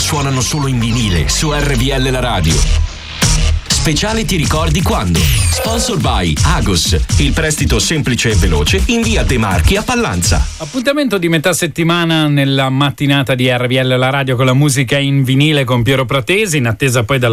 suonano solo in vinile su RVL La Radio. Speciale Ti ricordi quando? Sponsored by Agos, il prestito semplice e veloce in via De Marchi a Pallanza. Appuntamento di metà settimana nella mattinata di RVL La Radio con la musica in vinile con Piero Pratesi, in attesa poi della